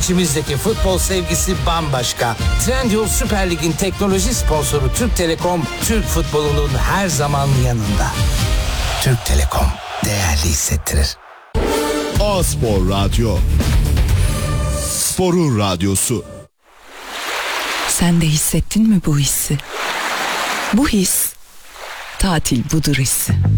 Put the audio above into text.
İçimizdeki futbol sevgisi bambaşka. Trendyol Süper Lig'in teknoloji sponsoru Türk Telekom, Türk futbolunun her zaman yanında. Türk Telekom değerli hissettirir. A-Spor Radyo. Sporun radyosu. Sen de hissettin mi bu hissi? Bu his, tatil budur hissi.